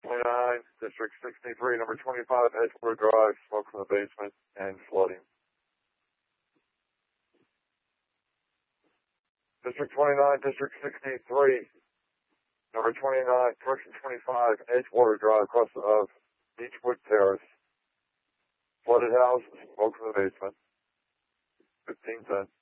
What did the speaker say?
29, District 63, number 25, Edgewater Drive, smoke from the basement and flooding. District 29, District 63, number 29, correction 25, Edgewater Drive, across of Beechwood Terrace. Flooded house, smoke from the basement. 1510.